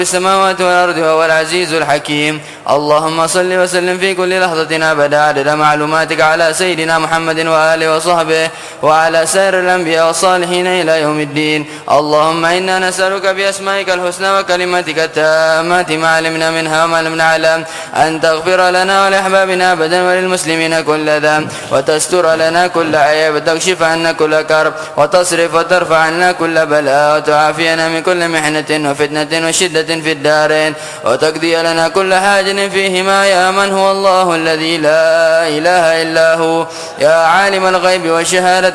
السماوات والأرض وهو العزيز الحكيم. اللهم صل وسلم في كل لحظة أبدا عدد معلوماتك على سيدنا محمد وآله وصحبه وعلى سائر الأنبياء والصالحين إلى يوم الدين. اللهم إنا نسألك بأسمائك الحسنى وكلماتك التامات ما علمنا منها وما لم نعلم أن تغفر لنا ولأحبابنا أبدا وللمسلمين كل ذنب وتستر لنا كل عيب وتكشف عنا كل كرب وتصرف وترفع عنا كل بلاء وتعافينا من كل محنة وفتنة وشدة في الدارين وتقضي لنا كل حاجة فيهما يا من هو الله الذي لا إله إلا هو يا عالم الغيب والشهادة